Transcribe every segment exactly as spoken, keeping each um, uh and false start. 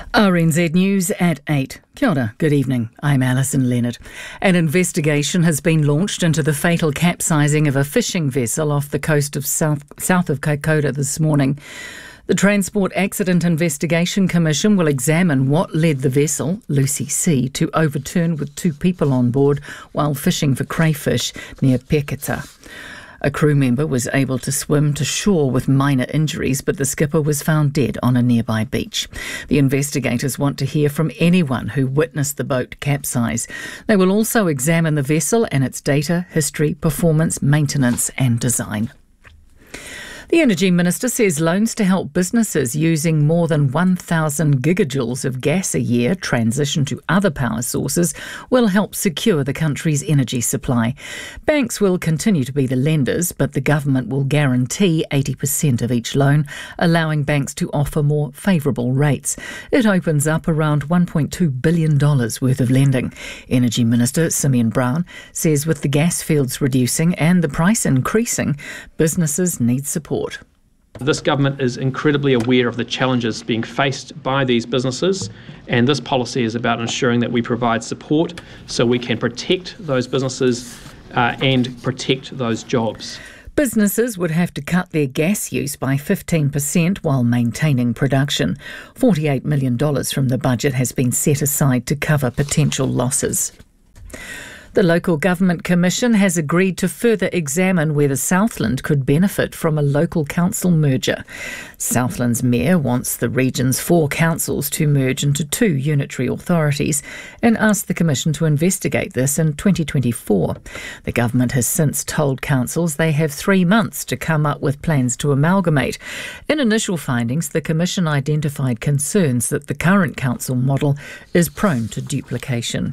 R N Z News at eight. Kia ora, good evening. I'm Alison Leonard. An investigation has been launched into the fatal capsizing of a fishing vessel off the coast of south, south of Kokoda this morning. The Transport Accident Investigation Commission will examine what led the vessel, Lucy C, to overturn with two people on board while fishing for crayfish near Peketa. A crew member was able to swim to shore with minor injuries, but the skipper was found dead on a nearby beach. The investigators want to hear from anyone who witnessed the boat capsize. They will also examine the vessel and its data, history, performance, maintenance and design. The Energy Minister says loans to help businesses using more than one thousand gigajoules of gas a year transition to other power sources will help secure the country's energy supply. Banks will continue to be the lenders, but the government will guarantee eighty percent of each loan, allowing banks to offer more favourable rates. It opens up around one point two billion dollars worth of lending. Energy Minister Simeon Brown says with the gas fields reducing and the price increasing, businesses need support. This government is incredibly aware of the challenges being faced by these businesses, and this policy is about ensuring that we provide support so we can protect those businesses uh, and protect those jobs. Businesses would have to cut their gas use by fifteen percent while maintaining production. forty-eight million dollars from the budget has been set aside to cover potential losses. The Local Government Commission has agreed to further examine whether Southland could benefit from a local council merger. Southland's mayor wants the region's four councils to merge into two unitary authorities and asked the Commission to investigate this in twenty twenty-four. The government has since told councils they have three months to come up with plans to amalgamate. In initial findings, the Commission identified concerns that the current council model is prone to duplication.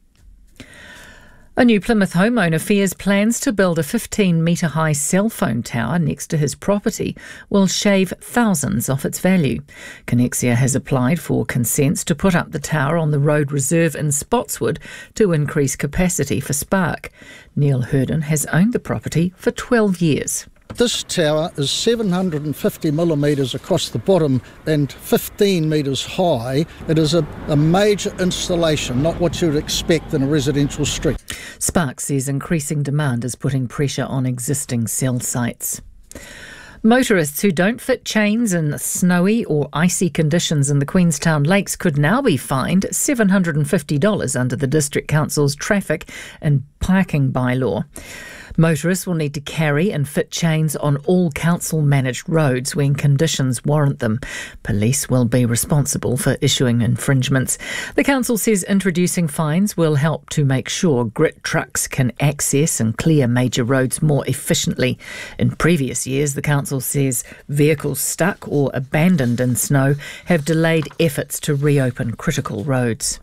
A new Plymouth homeowner fears plans to build a fifteen metre high cell phone tower next to his property will shave thousands off its value. Connexia has applied for consents to put up the tower on the road reserve in Spotswood to increase capacity for Spark. Neil Herden has owned the property for twelve years. This tower is seven hundred fifty millimetres across the bottom and fifteen metres high. It is a, a major installation, not what you would expect in a residential street. Spark says increasing demand is putting pressure on existing cell sites. Motorists who don't fit chains in snowy or icy conditions in the Queenstown Lakes could now be fined seven hundred fifty dollars under the District Council's traffic and parking bylaw. Motorists will need to carry and fit chains on all council-managed roads when conditions warrant them. Police will be responsible for issuing infringements. The council says introducing fines will help to make sure grit trucks can access and clear major roads more efficiently. In previous years, the council says vehicles stuck or abandoned in snow have delayed efforts to reopen critical roads.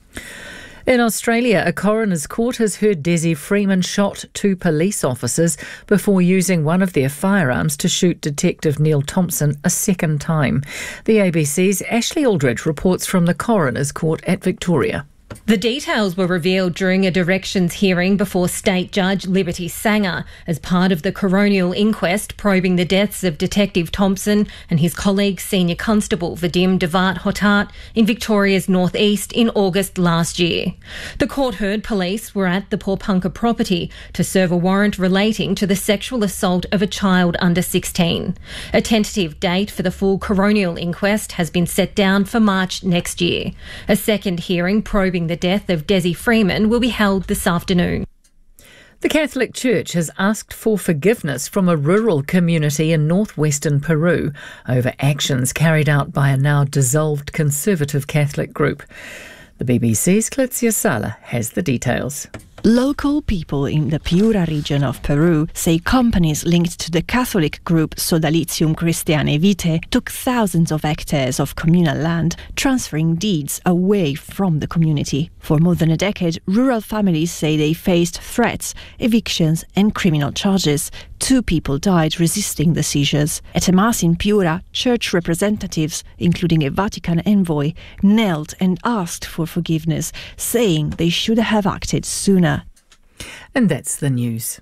In Australia, a coroner's court has heard Desi Freeman shot two police officers before using one of their firearms to shoot Detective Neil Thompson a second time. The A B C's Ashley Aldridge reports from the coroner's court at Victoria. The details were revealed during a directions hearing before State Judge Liberty Sanger as part of the coronial inquest probing the deaths of Detective Thompson and his colleague Senior Constable Vadim Devart Hotat in Victoria's northeast in August last year. The court heard police were at the Porpunka property to serve a warrant relating to the sexual assault of a child under sixteen. A tentative date for the full coronial inquest has been set down for March next year. A second hearing probing the death of Desi Freeman will be held this afternoon. The Catholic Church has asked for forgiveness from a rural community in northwestern Peru over actions carried out by a now dissolved conservative Catholic group. The B B C's Clitzia Sala has the details. Local people in the Piura region of Peru say companies linked to the Catholic group Sodalitium Christianae Vitae took thousands of hectares of communal land, transferring deeds away from the community. For more than a decade, rural families say they faced threats, evictions and criminal charges. Two people died resisting the seizures. At a mass in Piura, church representatives, including a Vatican envoy, knelt and asked for forgiveness, saying they should have acted sooner. And that's the news.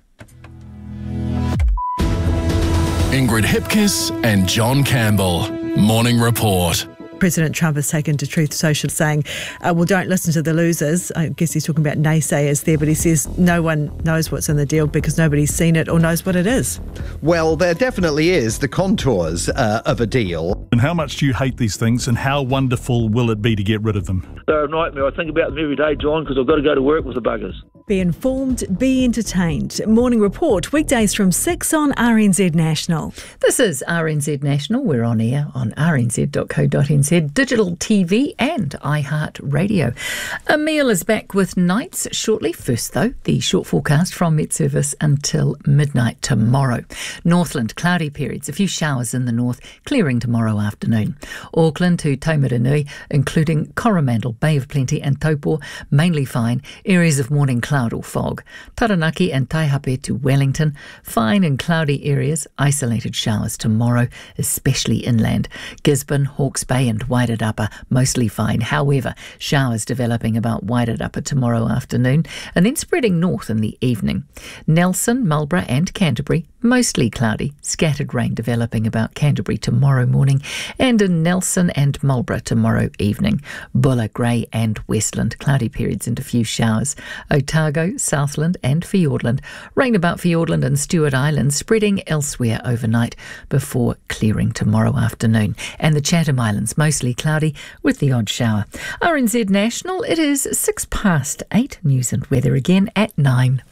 Ingrid Hipkiss and John Campbell. Morning Report. President Trump has taken to Truth Social saying, uh, well, don't listen to the losers. I guess he's talking about naysayers there, but he says no one knows what's in the deal because nobody's seen it or knows what it is. Well, there definitely is the contours uh, of a deal. And how much do you hate these things, and how wonderful will it be to get rid of them? They're a nightmare. I think about them every day, John, because I've got to go to work with the buggers. Be informed, be entertained. Morning Report, weekdays from six on R N Z National. This is R N Z National. We're on air on r n z dot co dot n z, digital T V and iHeart Radio. Emil is back with nights shortly. First, though, the short forecast from Met Service until midnight tomorrow. Northland, cloudy periods, a few showers in the north, clearing tomorrow afternoon. Auckland to Taumarunui, including Coromandel, Bay of Plenty and Taupo, mainly fine. Areas of morning cloud or fog. Taranaki and Taihape to Wellington, fine and cloudy areas, isolated showers tomorrow, especially inland. Gisborne, Hawke's Bay and Wairarapa, mostly fine. However, showers developing about Wairarapa tomorrow afternoon and then spreading north in the evening. Nelson, Marlborough and Canterbury, mostly cloudy, scattered rain developing about Canterbury tomorrow morning, and in Nelson and Marlborough tomorrow evening. Bulla, Grey and Westland, cloudy periods and a few showers. Otago, Southland and Fiordland, rain about Fiordland and Stewart Islands, spreading elsewhere overnight before clearing tomorrow afternoon. And the Chatham Islands, mostly cloudy with the odd shower. R N Z National, it is six past eight. News and weather again at nine.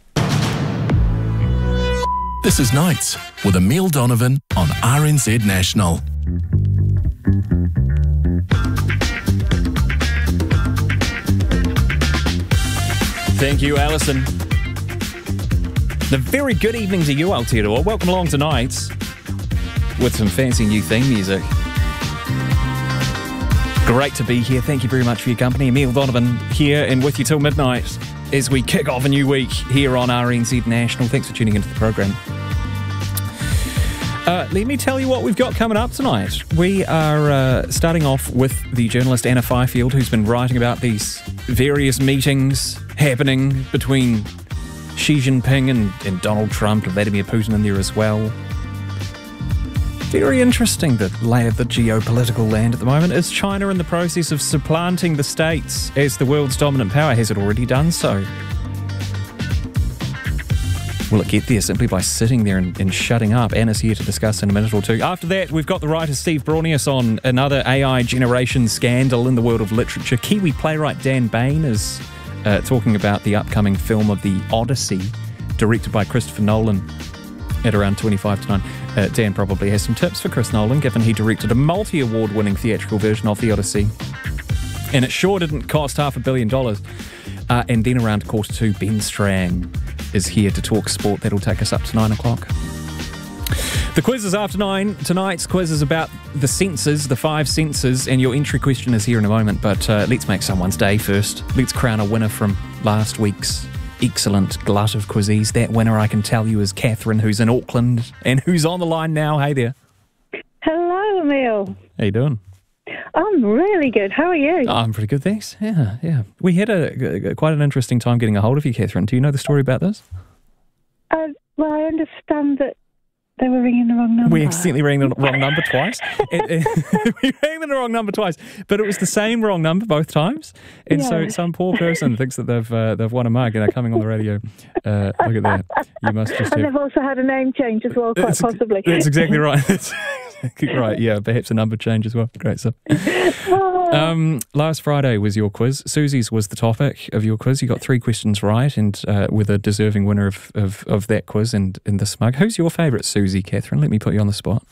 This is Nights with Emil Donovan on R N Z National. Thank you, Alison. The very good evening to you, Aotearoa. Welcome along to Nights with some fancy new theme music. Great to be here. Thank you very much for your company. Emil Donovan here and with you till midnight as we kick off a new week here on R N Z National. Thanks for tuning into the program. Uh, let me tell you what we've got coming up tonight. We are uh, starting off with the journalist Anna Fifield, who's been writing about these various meetings happening between Xi Jinping and, and Donald Trump and Vladimir Putin in there as well. Very interesting, the lay of the geopolitical land at the moment. Is China in the process of supplanting the States as the world's dominant power? Has it already done so? Will it get there simply by sitting there and, and shutting up? Anna's here to discuss in a minute or two. After that, we've got the writer Steve Braunias on another A I generation scandal in the world of literature. Kiwi playwright Dan Bain is uh, talking about the upcoming film of The Odyssey, directed by Christopher Nolan at around twenty-five to nine. Uh, Dan probably has some tips for Chris Nolan, given he directed a multi-award winning theatrical version of The Odyssey. And it sure didn't cost half a billion dollars. Uh, and then around quarter two, Ben Strang is here to talk sport. That'll take us up to nine o'clock. The quiz is after nine. Tonight's quiz is about the senses, the five senses, and your entry question is here in a moment. But uh, let's make someone's day first. Let's crown a winner from last week's excellent glut of quizzes. That winner, I can tell you, is Catherine, who's in Auckland and who's on the line now. Hey there. Hello, Emil. How you doing? I'm really good. How are you? Oh, I'm pretty good, thanks. Yeah, yeah. We had a, a quite an interesting time getting a hold of you, Catherine. Do you know the story about this? Uh, well, I understand that they were ringing the wrong number. We accidentally rang the wrong number twice. it, it, we rang the wrong number twice, but it was the same wrong number both times. And yeah. So some poor person thinks that they've uh, they've won a mug and they're coming on the radio. Uh, look at that. You must just. And have... they've also had a name change as well, quite that's, possibly. That's exactly right. That's exactly right. Yeah, perhaps a number change as well. Great stuff. Um, last Friday was your quiz. Susie's was the topic of your quiz. You got three questions right, and uh, with a deserving winner of, of, of that quiz and in this mug. Who's your favourite Susie, Catherine? Let me put you on the spot.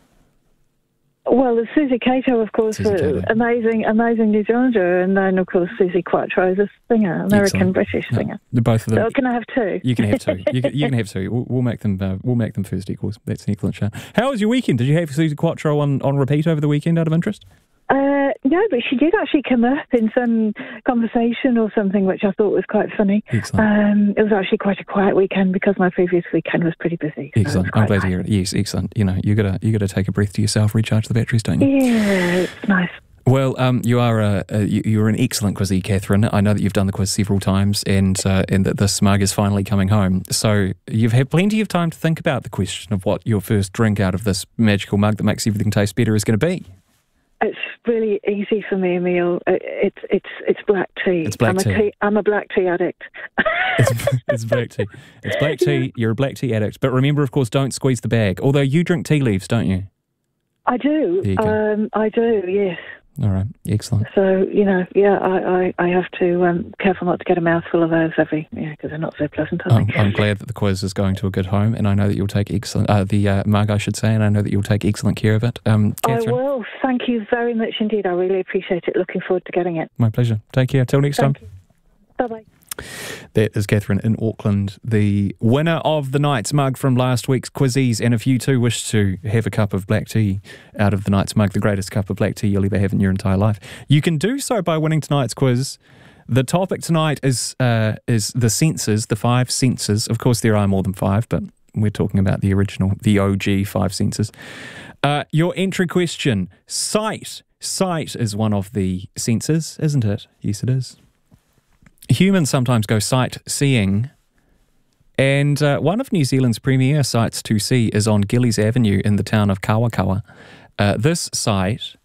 Well, there's Susie Cato, of course, Susie Cato. amazing, amazing New Zealander, and then, of course, Susie Quatro is a singer, American-British singer. No, both of them. So can I have two? You can have two. You can, you can have two. We'll, we'll make them. Uh, we'll make them first equals. That's an excellent show. How was your weekend? Did you have Susie Quatro on, on repeat over the weekend? Out of interest? Uh, no, but she did actually come up in some conversation or something, which I thought was quite funny. Um, it was actually quite a quiet weekend because my previous weekend was pretty busy. So excellent. I'm glad nice. to hear it. Yes, excellent. You know, you gotta you gotta take a breath to yourself, recharge the batteries, don't you? Yeah, it's nice. Well, um, you are a, a you're an excellent quizzy, Catherine. I know that you've done the quiz several times, and uh, and that this mug is finally coming home. So you've had plenty of time to think about the question of what your first drink out of this magical mug that makes everything taste better is going to be. It's really easy for me, Emil. It's it's it's black tea. It's black I'm tea. A tea. I'm a black tea addict. it's, it's black tea. It's black tea. You're a black tea addict. But remember, of course, don't squeeze the bag. Although you drink tea leaves, don't you? I do. There you go. Um, I do. Yes. All right. Excellent. So, you know, yeah, I, I, I have to um, careful not to get a mouthful of those every, yeah, because they're not so pleasant, are I'm, they? I'm glad that the quiz is going to a good home, and I know that you'll take excellent, uh, the uh, mug, I should say, and I know that you'll take excellent care of it. Um, Catherine? I will. Thank you very much indeed. I really appreciate it. Looking forward to getting it. My pleasure. Take care. Till next Thank time. you. Bye-bye. That is Catherine in Auckland, the winner of the Knights mug from last week's quizzes. And if you too wish to have a cup of black tea out of the Knights mug, the greatest cup of black tea you'll ever have in your entire life, you can do so by winning tonight's quiz. The topic tonight is uh, is the senses, the five senses. Of course, there are more than five, but we're talking about the original, the O G five senses. Uh, your entry question, sight. Sight is one of the senses, isn't it? Yes, it is. Humans sometimes go sightseeing, and uh, one of New Zealand's premier sights to see is on Gillies Avenue in the town of Kawakawa. Uh, this site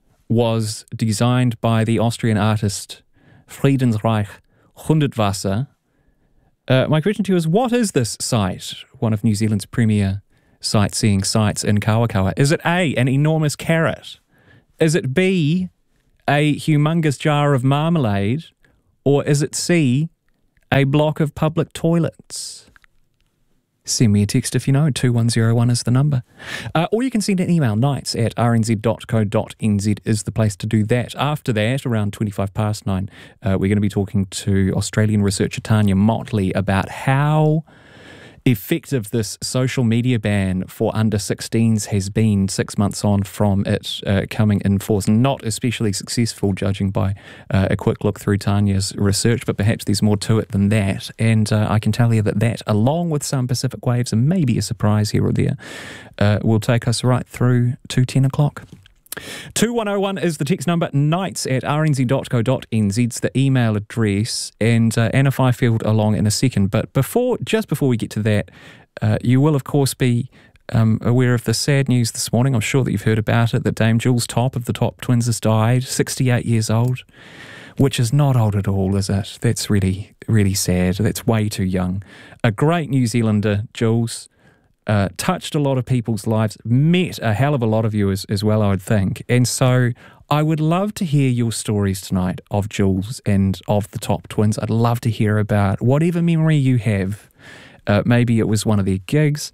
was designed by the Austrian artist Friedensreich Hundertwasser. Uh, my question to you is, what is this site, one of New Zealand's premier sightseeing sites in Kawakawa? Is it A, an enormous carrot? Is it B, a humongous jar of marmalade? Or is it C, a block of public toilets? Send me a text if you know. two one zero one is the number. Uh, or you can send an email. Nights at r n z dot co dot n z is the place to do that. After that, around twenty-five past nine, uh, we're going to be talking to Australian researcher Tanya Motley about how effective this social media ban for under sixteens has been six months on from it uh, coming in force. Not especially successful, judging by uh, a quick look through Tanya's research, but perhaps there's more to it than that. And uh, I can tell you that that, along with some Pacific waves and maybe a surprise here or there, uh, will take us right through to ten o'clock. two one oh one is the text number, nights at r n z dot co dot n z is the email address, and uh, Anna Fifield along in a second. But before, just before we get to that, uh, you will of course be um, aware of the sad news this morning. I'm sure that you've heard about it, that Dame Jules Top of the Top Twins has died, sixty-eight years old, which is not old at all, is it? That's really, really sad. That's way too young. A great New Zealander, Jules. Uh, touched a lot of people's lives, met a hell of a lot of you as, as well, I would think. And so I would love to hear your stories tonight of Jules and of the Top Twins. I'd love to hear about whatever memory you have. Uh, maybe it was one of their gigs.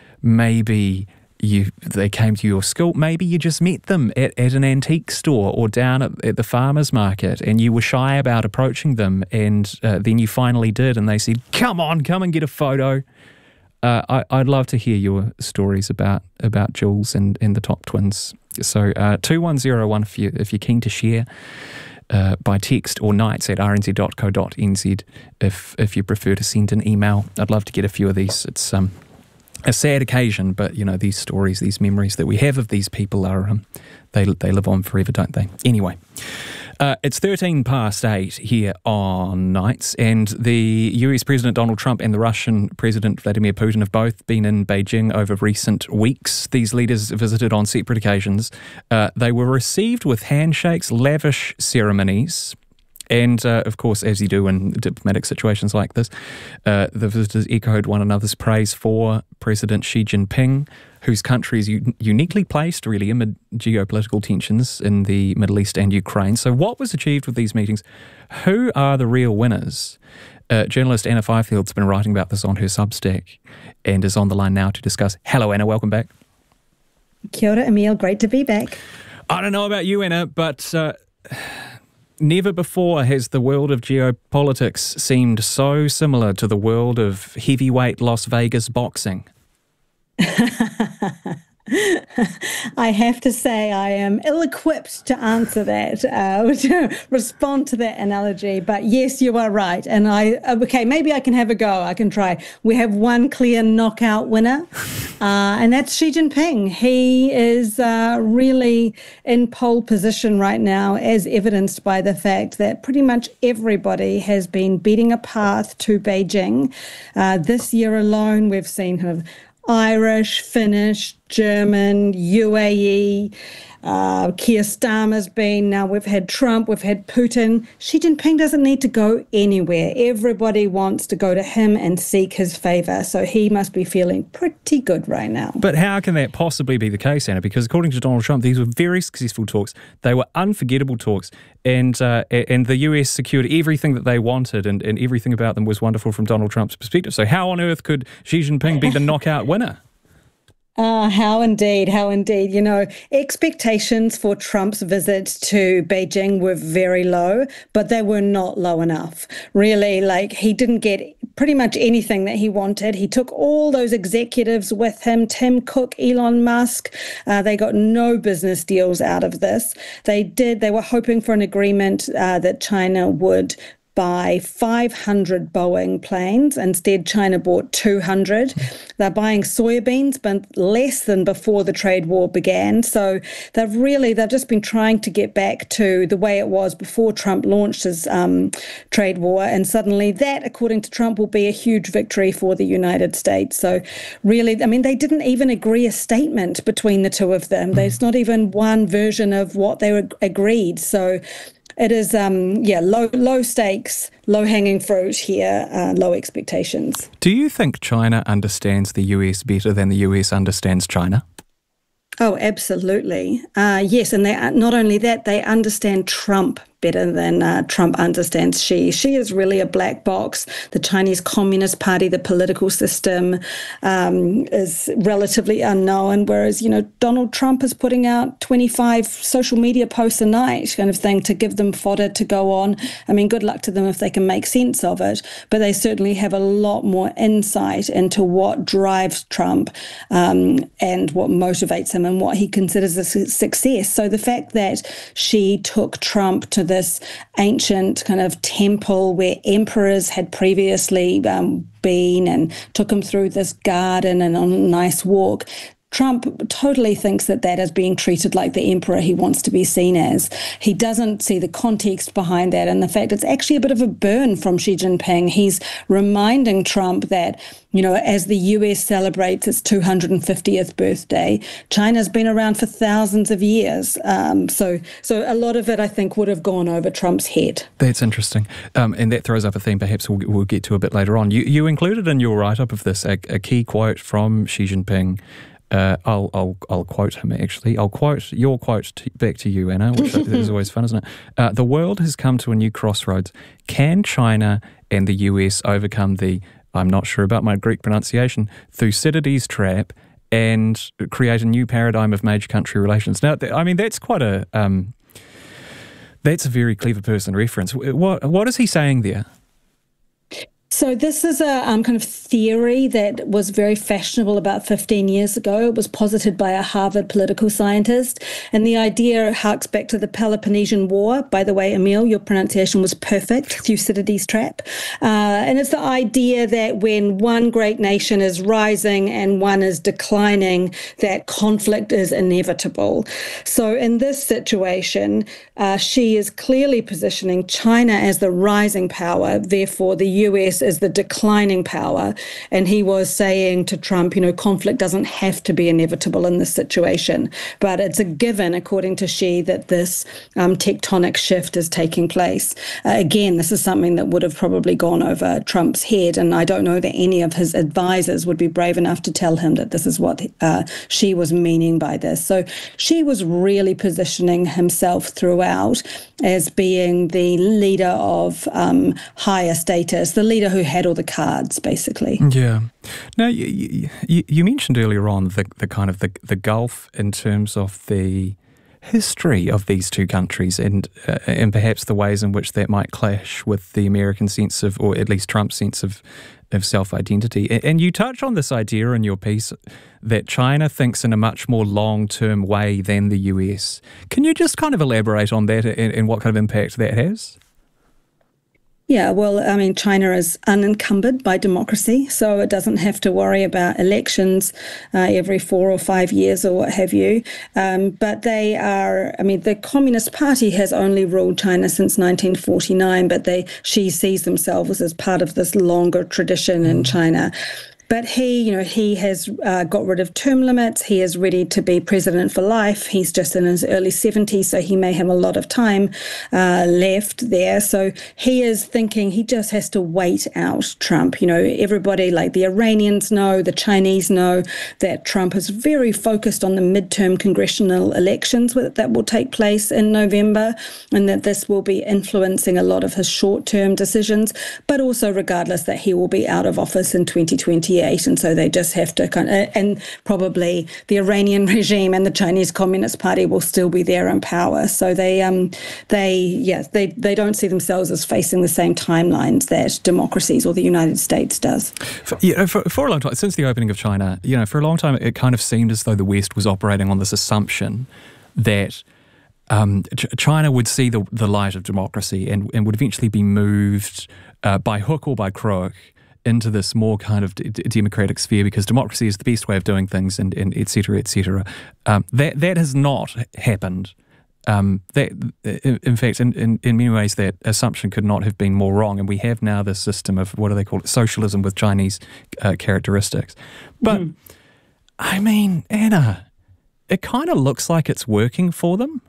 Maybe you they came to your school. Maybe you just met them at, at an antique store or down at, at the farmer's market, and you were shy about approaching them, and uh, then you finally did, and they said, come on, come and get a photo. Uh, I, I'd love to hear your stories about, about Jules and, and the Top Twins. So uh, two one zero one if, you, if you're keen to share uh, by text, or nights at r n z dot co dot n z if, if you prefer to send an email. I'd love to get a few of these. It's um, a sad occasion, but you know, these stories, these memories that we have of these people are um, they they live on forever, don't they? Anyway. Uh, it's thirteen past eight here on Nights, and the U S President Donald Trump and the Russian President Vladimir Putin have both been in Beijing over recent weeks. These leaders visited on separate occasions. Uh, they were received with handshakes, lavish ceremonies, and uh, of course, as you do in diplomatic situations like this, uh, the visitors echoed one another's praise for President Xi Jinping, whose country is u- uniquely placed, really, amid geopolitical tensions in the Middle East and Ukraine. So what was achieved with these meetings? Who are the real winners? Uh, journalist Anna Fifield's been writing about this on her Substack and is on the line now to discuss. Hello, Anna. Welcome back. Kia ora, Emil. Great to be back. I don't know about you, Anna, but uh, never before has the world of geopolitics seemed so similar to the world of heavyweight Las Vegas boxing. I have to say I am ill-equipped to answer that, uh, to respond to that analogy. But yes, you are right. And I, okay, maybe I can have a go. I can try. We have one clear knockout winner, uh, and that's Xi Jinping. He is uh, really in pole position right now, as evidenced by the fact that pretty much everybody has been beating a path to Beijing. Uh, this year alone, we've seen kind of Irish, Finnish, German, U A E, uh, Keir Starmer's been, now we've had Trump, we've had Putin. Xi Jinping doesn't need to go anywhere. Everybody wants to go to him and seek his favour, so he must be feeling pretty good right now. But how can that possibly be the case, Anna? Because according to Donald Trump, these were very successful talks. They were unforgettable talks, and uh, and the U S secured everything that they wanted, and, and everything about them was wonderful from Donald Trump's perspective. So how on earth could Xi Jinping be the knockout winner? Ah, how indeed, how indeed. You know, expectations for Trump's visit to Beijing were very low, but they were not low enough. Really, like, he didn't get pretty much anything that he wanted. He took all those executives with him, Tim Cook, Elon Musk. Uh, they got no business deals out of this. They did, they were hoping for an agreement uh, that China would buy five hundred Boeing planes. Instead, China bought two hundred. They're buying soybeans, but less than before the trade war began. So they've really, they've just been trying to get back to the way it was before Trump launched his um, trade war. And suddenly that, according to Trump, will be a huge victory for the United States. So really, I mean, they didn't even agree a statement between the two of them. There's not even one version of what they were agreed. So it is, um, yeah, low low stakes, low-hanging fruit here, uh, low expectations. Do you think China understands the U S better than the U S understands China? Oh, absolutely. Uh, yes, and they not only that, they understand Trump better than uh, Trump understands Xi. Xi is really a black box. The Chinese Communist Party, the political system, um, is relatively unknown, whereas, you know, Donald Trump is putting out twenty-five social media posts a night kind of thing to give them fodder to go on. I mean, good luck to them if they can make sense of it, but they certainly have a lot more insight into what drives Trump um, and what motivates him and what he considers a su- success. So the fact that Xi took Trump to this ancient kind of temple where emperors had previously um, been and took him through this garden and on a nice walk, Trump totally thinks that that is being treated like the emperor he wants to be seen as. He doesn't see the context behind that and the fact it's actually a bit of a burn from Xi Jinping. He's reminding Trump that, you know, as the U S celebrates its two hundred fiftieth birthday, China's been around for thousands of years. Um, so so a lot of it, I think, would have gone over Trump's head. That's interesting. Um, and that throws up a theme perhaps we'll, we'll get to a bit later on. You, you included in your write-up of this a, a key quote from Xi Jinping. Uh, I'll, I'll I'll quote him, actually. I'll quote your quote to, back to you, Anna, which is always fun, isn't it? Uh, the world has come to a new crossroads. Can China and the U S overcome the, I'm not sure about my Greek pronunciation, Thucydides trap and create a new paradigm of major country relations? Now, I mean, that's quite a, um, that's a very clever person reference. What What is he saying there? So this is a um, kind of theory that was very fashionable about fifteen years ago. It was posited by a Harvard political scientist. And the idea harks back to the Peloponnesian War. By the way, Emil, your pronunciation was perfect, Thucydides trap. Uh, and it's the idea that when one great nation is rising and one is declining, that conflict is inevitable. So in this situation, uh, Xi is clearly positioning China as the rising power. Therefore, the U S is the declining power. And he was saying to Trump, you know, conflict doesn't have to be inevitable in this situation. But it's a given, according to Xi, that this um, tectonic shift is taking place. Uh, again, this is something that would have probably gone over Trump's head. And I don't know that any of his advisors would be brave enough to tell him that this is what uh, Xi was meaning by this. So Xi was really positioning himself throughout as being the leader of um, higher status, the leader who had all the cards, basically. Yeah. Now, you, you, you mentioned earlier on the, the kind of the, the gulf in terms of the history of these two countries and uh, and perhaps the ways in which that might clash with the American sense of, or at least Trump's sense of, of self-identity. And, and you touch on this idea in your piece that China thinks in a much more long-term way than the U S. Can you just kind of elaborate on that and, and what kind of impact that has? Yeah, well, I mean, China is unencumbered by democracy, so it doesn't have to worry about elections uh, every four or five years or what have you. Um, but they are, I mean, the Communist Party has only ruled China since nineteen forty-nine, but they Xi sees themselves as part of this longer tradition in China. but he, you know, he has uh, got rid of term limits. He is ready to be president for life. He's just in his early seventies, so he may have a lot of time uh, left there. So he is thinking he just has to wait out Trump. You know, everybody, like the Iranians know, the Chinese know that Trump is very focused on the midterm congressional elections that will take place in November, and that this will be influencing a lot of his short-term decisions, but also regardless that he will be out of office in twenty twenty-eight. And so they just have to kind of, and probably the Iranian regime and the Chinese Communist Party will still be there in power. So they, um, they, yeah, they, they don't see themselves as facing the same timelines that democracies or the United States does. For, you know, for, for a long time, since the opening of China, you know, for a long time, it kind of seemed as though the West was operating on this assumption that um, Ch- China would see the, the light of democracy and, and would eventually be moved uh, by hook or by crook into this more kind of d- democratic sphere, because democracy is the best way of doing things, and, and et cetera, et cetera. Um, that, that has not happened. Um, that, in, in fact, in, in, in many ways, that assumption could not have been more wrong. And we have now this system of, what do they call it, socialism with Chinese uh, characteristics. But, mm. I mean, Anna, it kind of looks like it's working for them.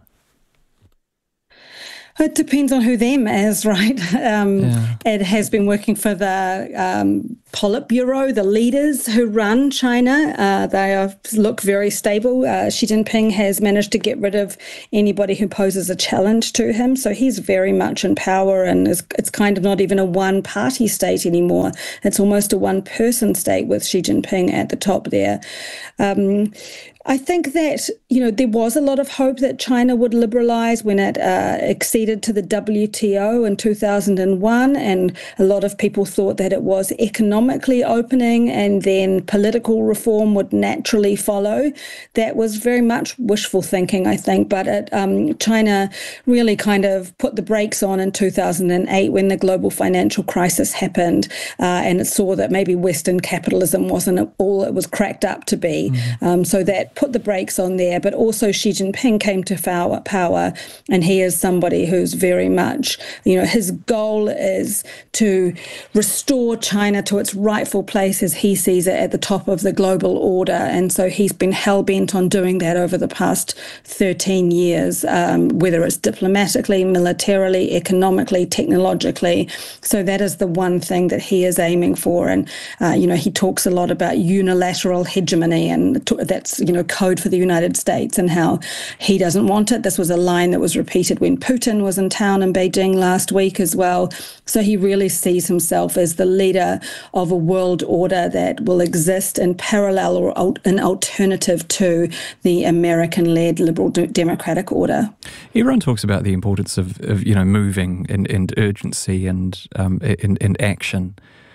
It depends on who them is, right? Um, yeah. It has been working for the um, Politburo, the leaders who run China. Uh, they are, look very stable. Uh, Xi Jinping has managed to get rid of anybody who poses a challenge to him. So he's very much in power, and is, it's kind of not even a one-party state anymore. It's almost a one-person state with Xi Jinping at the top there. Um, I think that, you know, there was a lot of hope that China would liberalise when it uh, acceded to the W T O in two thousand one, and a lot of people thought that it was economically opening and then political reform would naturally follow. That was very much wishful thinking, I think, but it, um, China really kind of put the brakes on in two thousand eight when the global financial crisis happened, uh, and it saw that maybe Western capitalism wasn't all it was cracked up to be. Mm. Um, so that put the brakes on there, but also Xi Jinping came to power, and he is somebody who's very much, you know, his goal is to restore China to its rightful place as he sees it at the top of the global order. And so he's been hell-bent on doing that over the past thirteen years, um, whether it's diplomatically, militarily, economically, technologically. So that is the one thing that he is aiming for. And, uh, you know, he talks a lot about unilateral hegemony, and that's, you know, code for the United States, and how he doesn't want it. This was a line that was repeated when Putin was in town in Beijing last week as well. So he really sees himself as the leader of a world order that will exist in parallel or an alternative to the American-led liberal democratic order. Everyone talks about the importance of, of you know, moving and, and urgency and, um, and, and action.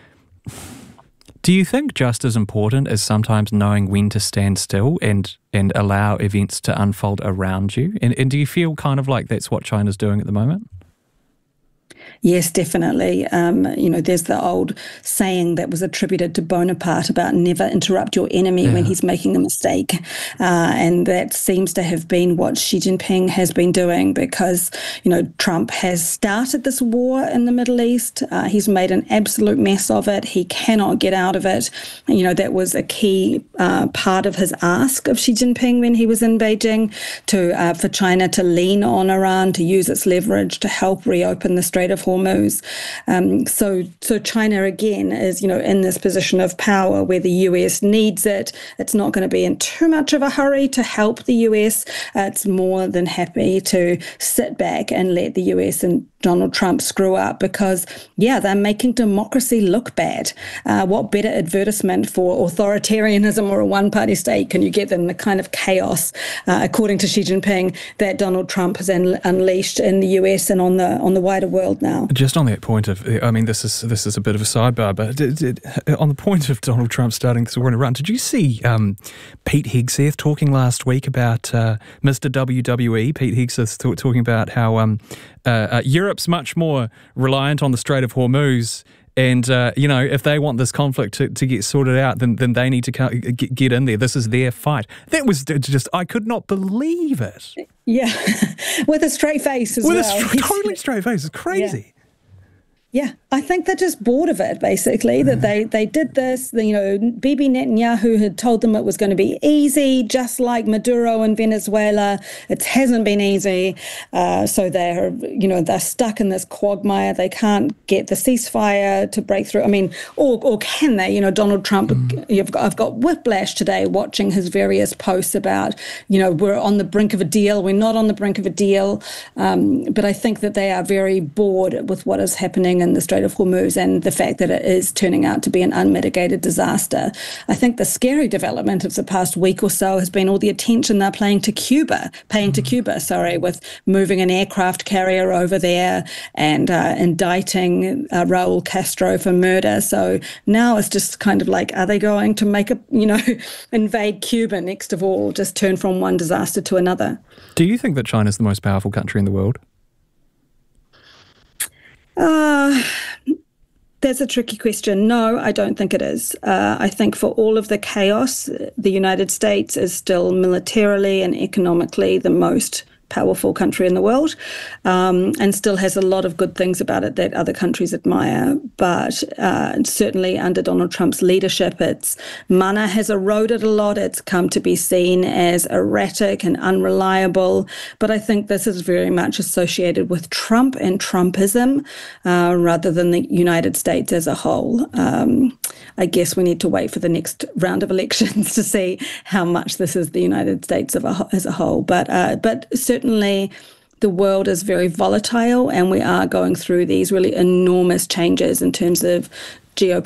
Do you think just as important as sometimes knowing when to stand still and, and allow events to unfold around you? And, and do you feel kind of like that's what China's doing at the moment? Yes, definitely. Um, you know, there's the old saying that was attributed to Bonaparte about never interrupt your enemy yeah. when he's making a mistake. Uh, and that seems to have been what Xi Jinping has been doing, because, you know, Trump has started this war in the Middle East. Uh, he's made an absolute mess of it. He cannot get out of it. And, you know, that was a key uh, part of his ask of Xi Jinping when he was in Beijing, to uh, for China to lean on Iran, to use its leverage to help reopen the Strait of Hormuz. Um, so, so China again is, you know, in this position of power where the U S needs it. It's not going to be in too much of a hurry to help the U S. Uh, it's more than happy to sit back and let the U S and Donald Trump screw up, because, yeah, they're making democracy look bad. Uh, what better advertisement for authoritarianism or a one-party state can you get than the kind of chaos, uh, according to Xi Jinping, that Donald Trump has un- unleashed in the U S and on the on the wider world now? Just on that point of, I mean, this is this is a bit of a sidebar, but did, did, on the point of Donald Trump starting this war in Iran, did you see um, Pete Hegseth talking last week about uh, Mister W W E? Pete Hegseth t- talking about how um, uh, uh, Europe's much more reliant on the Strait of Hormuz. And, uh, you know, if they want this conflict to, to get sorted out, then, then they need to co- get, get in there. This is their fight. That was just, I could not believe it. Yeah, with a straight face as with well. With a str- totally straight face. It's crazy. Yeah, I think they're just bored of it, basically, that they, they did this. You know, Bibi Netanyahu had told them it was going to be easy, just like Maduro in Venezuela. It hasn't been easy. Uh, so they're, you know, they're stuck in this quagmire. They can't get the ceasefire to break through. I mean, or or can they? You know, Donald Trump, mm. you've got, I've got whiplash today watching his various posts about, you know, we're on the brink of a deal. We're not on the brink of a deal. Um, but I think that they are very bored with what is happening in the Strait of Hormuz and the fact that it is turning out to be an unmitigated disaster. I think the scary development of the past week or so has been all the attention they're paying to Cuba, paying to Cuba, sorry, with moving an aircraft carrier over there and uh, indicting uh, Raul Castro for murder. So now it's just kind of like, are they going to make a, you know, invade Cuba next of all, just turn from one disaster to another? Do you think that China's the most powerful country in the world? Uh, that's a tricky question. No, I don't think it is. Uh, I think for all of the chaos, the United States is still militarily and economically the most powerful country in the world, um, and still has a lot of good things about it that other countries admire. But uh, certainly under Donald Trump's leadership, its mana has eroded a lot. It's come to be seen as erratic and unreliable. But I think this is very much associated with Trump and Trumpism uh, rather than the United States as a whole. Um, I guess we need to wait for the next round of elections to see how much this is the United States of a, as a whole. But uh, but certainly Certainly, the world is very volatile and we are going through these really enormous changes in terms of geopolitics.